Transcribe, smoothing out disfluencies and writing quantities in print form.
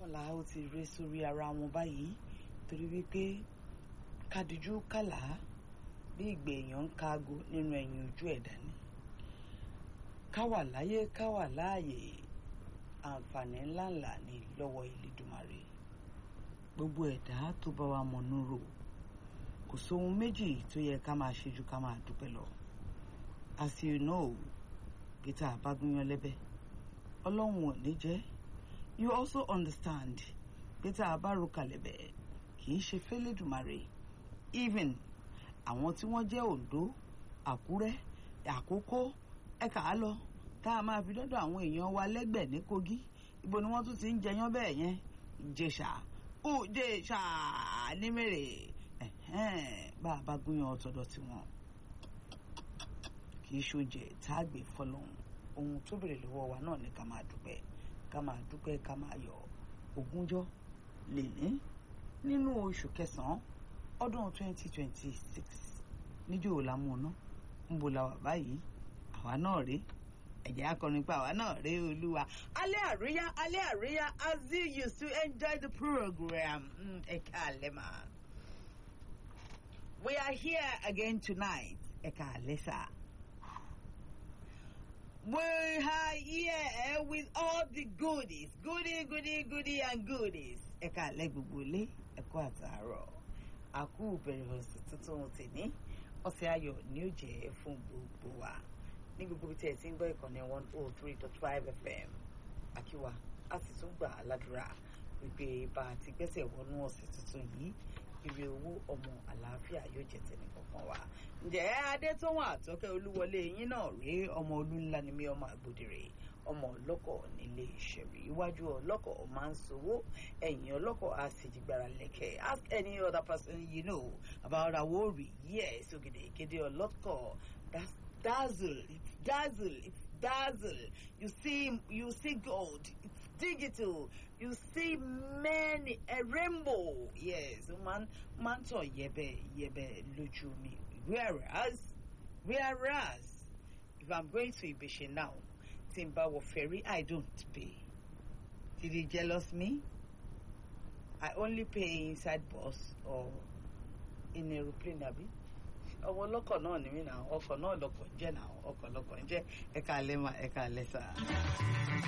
mọ́kànlá ó ti ré sórí ara wọn báyìí torí wípé kádìjú kàlà bí ìgbé èèyàn ń kaago nínú ẹ̀yìn ojú ẹ̀dá ni káwà láyé káwà láàyè àǹfààní ńláńlá ní lọ́wọ́ Elédùmarè gbogbo ẹ̀dá tó bá wa mọ̀nú rò kò sóhun méjì tó yẹ ká máa ṣe ju ká máa dúpẹ́ lọ as you know Peter abágúnyán lẹ́bẹ̀ ọlọ́run ò ní jẹ́ you also understand Peter abárokalẹ̀bẹ̀ kì í ṣe fẹ́lẹ́dùmarè even àwọn tí wọ́n jẹ́ Oǹdó Àkúrẹ́ Àkókó ẹ̀ka á lọ tá a máa fi dọ́dọ̀ àwọn èèyàn wa lẹ́gbẹ̀ẹ́ ní Kogi ibo ni wọ́n tún ti ń jẹyán bẹ́ẹ̀ yẹn Ìjẹ̀ṣà Ìjẹ̀ṣà ní mèrè bá a bá gúnyán ọ̀tọ̀dọ̀ tiwọn kì í ṣoúnjẹ tá a gbé fọlọ́hún ohun tó bèrè lọ́wọ́ wa náà ni ká máa dúpẹ́ ká máa dúpẹ́ ká máa yọ̀ ogúnjọ́ lè ní nínú oṣù kẹsàn-án ọdún 2026 níjó làmúná ń bo la wà báyìí àwa náà rèé ẹ̀jẹ̀ akọrin pa àwa náà rèé olúwa alẹ́ àríyá as you used to enjoy the program ẹ̀ka àlẹ́mà we are here again tonight ẹ̀ka àlẹ́sà. We are here with all the goodies. Goody and goodies. Ẹ̀ka alẹ́ gbogbo ilé, ẹ̀kọ́ àtàárọ̀. Àkú bẹ̀rẹ̀ ọ̀sẹ̀ tuntun tèmi. Ọ̀sẹ̀ ayọ̀ ni ó jẹ́ fún gbogbo wa. Ní gbogbo ibi tí ẹ ti ń gbọ́ ìkànnì 103.5 FM. Àkíwá, a sì tún gbà á ládùúrà wípé bá a ti gbẹ́sẹ̀ wọnú ọ̀sẹ̀ tuntun yìí, ire owó ọmọ àlàáfíà yóò jẹ́ tẹ̀mí kankan wa. Ǹjẹ́ Adétọ́wọ̀n Àtọ́kẹ́ Olúwọlé yín náà rèé ọmọ olúńlá ni mí ọmọ àgbòdìrè ọmọ ọlọ́kọ̀ nílé ìṣẹ̀rí iwájú ọlọ́kọ̀ máa ń sowó ẹ̀yìn ọlọ́kọ̀ á sì jìgbára lẹ́kẹ̀. Ask any other person you know about Àwórì. Yes, Ògèdèǹgbé ọlọ́kọ̀ that's dazzle. It's dazzle. You see gold. It's digital. You see many a rainbow. Yes, man tọ̀ yẹ̀bẹ̀ lójú mi. Whereas, if I'm going to Ibeshe now, Timbawo ferry, I don't pay. Did he jealous me? I only pay inside bus or in aeroplane, abi. Ọwọ́ lọ́kọ̀ náà ni mí náà, ọkọ̀ náà lọ́kọ̀ ń jẹ́ náà, ọkọ̀ lọ́kọ̀ ń jẹ́ ẹ̀ka lẹ́mà ẹ̀ka lẹ́sà.